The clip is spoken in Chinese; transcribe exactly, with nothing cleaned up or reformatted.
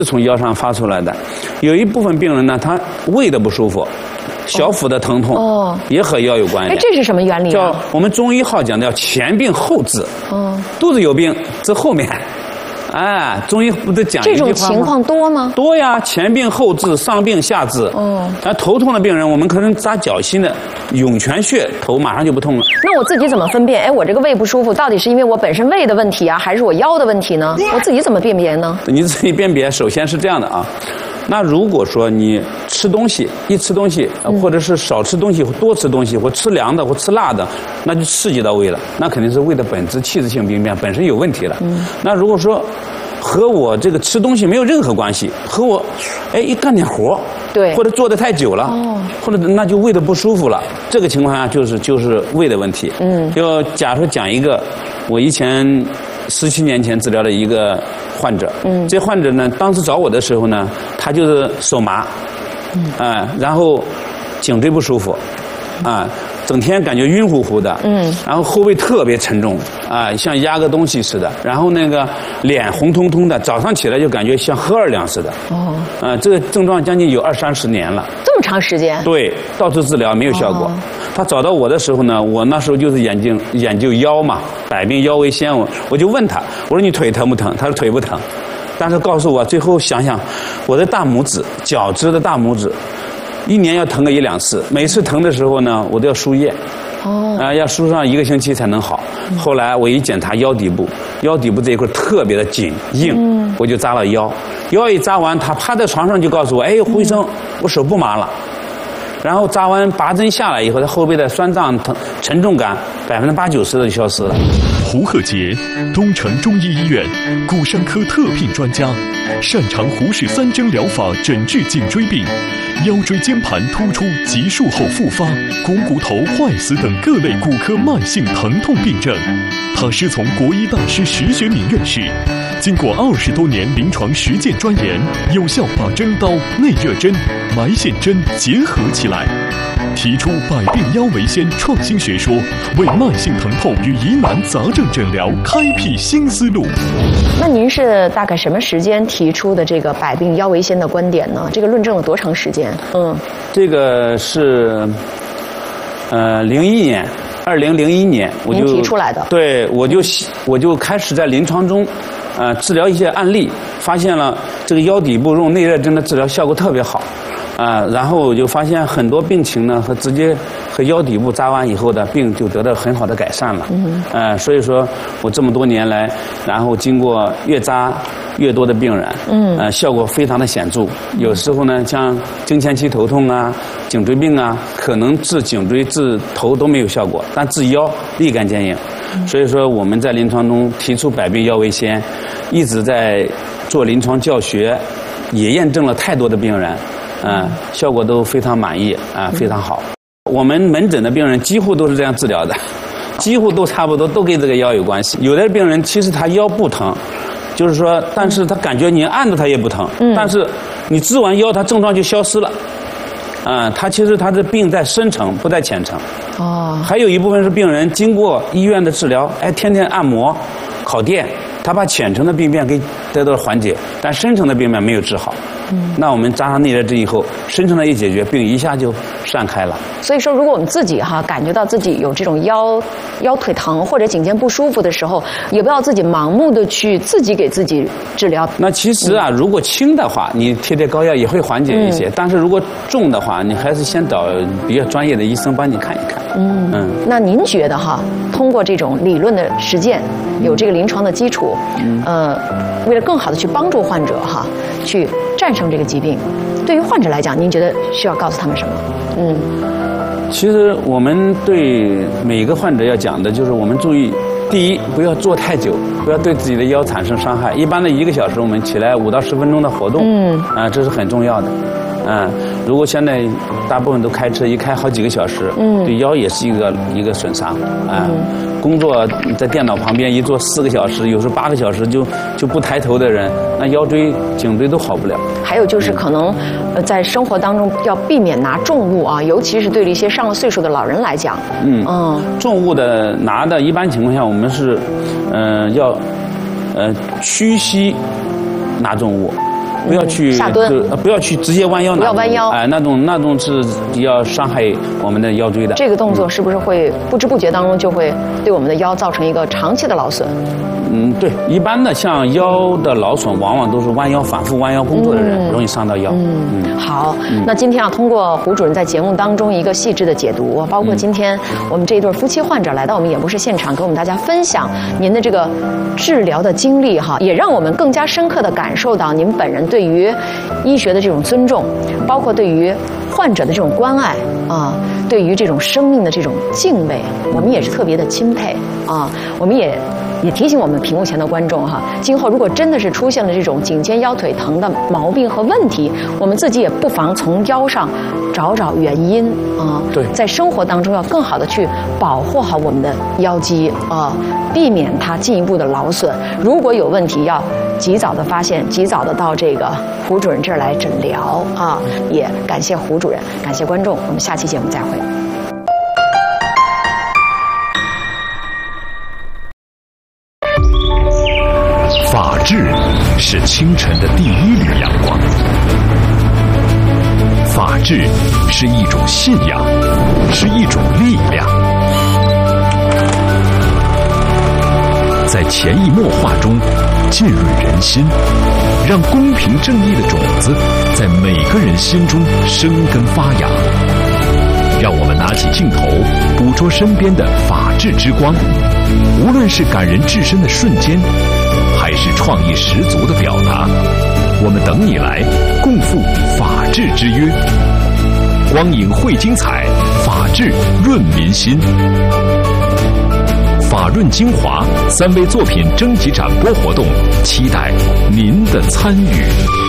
从腰上发出来的。有一部分病人呢，他胃的不舒服，小腹的疼痛，哦，也和腰有关系。 哎，这是什么原理啊？ 叫我们中医号讲的叫前病后治。哦，肚子有病，这后面。哎，中医不得讲一句话吗？ 这种情况多吗？ 多呀，前病后治，上病下治。哦，那头痛的病人，我们可能扎脚心的涌泉穴，头马上就不痛了。 那我自己怎么分辨？哎，我这个胃不舒服，到底是因为我本身胃的问题啊，还是我腰的问题呢？我自己怎么辨别呢？ 你自己辨别，首先是这样的啊。那如果说你吃东西，一吃东西，或者是少吃东西，或多吃东西，或吃凉的，或吃辣的，那就刺激到胃了，那肯定是胃的本质器质性病变本身有问题了。嗯，那如果说和我这个吃东西没有任何关系，和我哎一干点活，对，或者坐得太久了，哦，或者那就胃的不舒服了，这个情况下就是就是胃的问题。嗯，就假如讲一个，我以前十七年前治疗的一个患者，嗯，这患者呢，当时找我的时候呢，他就是手麻，嗯，啊、呃，然后颈椎不舒服，啊、呃。整天感觉晕乎乎的，嗯，然后后背特别沉重，啊、呃，像压个东西似的，然后那个脸红彤彤的，早上起来就感觉像喝二两似的，哦，啊、呃，这个症状将近有二三十年了， 这么长时间？对， 到处治疗没有效果。哦，他找到我的时候呢，我那时候就是研究研究腰嘛，百病腰为先，我我就问他，我说你腿疼不疼？他说腿不疼，但是告诉我最后想想，我的大拇指，脚趾的大拇指。一年要疼个一两次，每次疼的时候呢，我都要输液，哦，啊、呃，要输上一个星期才能好。嗯、后来我一检查腰底部，腰底部这一块特别的紧硬，嗯，我就扎了腰，腰一扎完，他趴在床上就告诉我，哎，胡医生，我手不麻了。然后扎完拔针下来以后，他后背的酸胀疼沉重感百分之八九十的就消失了。 胡鹤杰，东城中医医院骨伤科特聘专家，擅长胡氏三针疗法诊治颈椎病、腰椎间盘突出急术后复发、股骨头坏死等各类骨科慢性疼痛病症。他师从国医大师石学敏院士，经过二十多年临床实践钻研，有效把针刀、内热针、埋线针结合起来，提出百病腰为先创新学说，为慢性疼痛与疑难杂症诊疗开辟新思路。 那您是大概什么时间提出的这个百病腰为先的观点呢？这个论证了多长时间？嗯， 这个是呃零一年，二零零一年我就提出来的。对， 我就我就开始在临床中呃治疗一些案例，发现了这个腰底部用内热针的治疗效果特别好。啊、呃，然后我就发现很多病情呢，和直接和腰底部扎完以后的病就得到很好的改善了。嗯，呃，所以说我这么多年来，然后经过越扎越多的病人，嗯，呃，效果非常的显著。有时候呢，像经前期头痛啊、颈椎病啊，可能治颈椎、治头都没有效果，但治腰立竿见影。所以说我们在临床中提出百病腰为先，一直在做临床教学，也验证了太多的病人。嗯，效果都非常满意啊，非常好。我们门诊的病人几乎都是这样治疗的，几乎都差不多，都跟这个腰有关系。有的病人其实他腰不疼，就是说，但是他感觉你按着他也不疼，嗯、但是你治完腰，他症状就消失了。啊、嗯，他其实他的病在深层，不在浅层。哦。还有一部分是病人经过医院的治疗，哎，天天按摩、烤电，他把浅层的病变给得到了缓解，但深层的病变没有治好。嗯，那我们扎上内热针以后，深层的一解决，病一下就散开了。 所以说，如果我们自己哈感觉到自己有这种腰腰腿疼或者颈肩不舒服的时候，也不要自己盲目的去自己给自己治疗。 那其实啊，嗯、如果轻的话，你贴贴膏药也会缓解一些；嗯、但是如果重的话，你还是先找比较专业的医生帮你看一看。 嗯嗯。那您觉得哈，通过这种理论的实践，有这个临床的基础，嗯、呃，为了更好的去帮助患者哈，去战胜这个疾病，对于患者来讲，您觉得需要告诉他们什么？嗯， 其实我们对每个患者要讲的就是，我们注意，第一，不要坐太久，不要对自己的腰产生伤害。一般的一个小时，我们起来五到十分钟的活动，嗯，啊、呃，这是很重要的。嗯，如果现在大部分都开车，一开好几个小时，嗯，对腰也是一个一个损伤啊。嗯、工作在电脑旁边一坐四个小时，有时候八个小时就就不抬头的人，那腰椎、颈椎都好不了。 还有就是可能，呃，在生活当中要避免拿重物啊，尤其是对于一些上了岁数的老人来讲， 嗯嗯，重物的拿的，一般情况下我们是，嗯、呃，要，呃，屈膝拿重物。 不要去下蹲， 呃不要去直接弯腰， 不要弯腰， 哎，那种那种是比较伤害我们的腰椎的。 这个动作是不是会不知不觉当中就会对我们的腰造成一个长期的劳损？ 嗯，对，一般的像腰的劳损，往往都是弯腰、反复弯腰工作的人，嗯、容易伤到腰。 嗯，嗯好，嗯、那今天啊，通过胡主任在节目当中一个细致的解读，包括今天我们这一对夫妻患者来到我们演播室现场，给我们大家分享您的这个治疗的经历哈，也让我们更加深刻地感受到您本人对于医学的这种尊重，包括对于患者的这种关爱啊，对于这种生命的这种敬畏，我们也是特别的钦佩啊，我们也。也提醒我们屏幕前的观众哈，今后如果真的是出现了这种颈肩腰腿疼的毛病和问题，我们自己也不妨从腰上找找原因啊。 对， 在生活当中要更好的去保护好我们的腰肌啊，避免它进一步的劳损。如果有问题，要及早的发现，及早的到这个胡主任这儿来诊疗啊。也感谢胡主任，感谢观众，我们下期节目再会。 法治是清晨的第一缕阳光，法治是一种信仰，是一种力量，在潜移默化中浸润人心，让公平正义的种子在每个人心中生根发芽。让我们拿起镜头，捕捉身边的法治之光，无论是感人至深的瞬间，还是创意十足的表达，我们等你来共赴法治之约。光影绘精彩，法治润民心。法润精华三位作品征集展播活动，期待您的参与。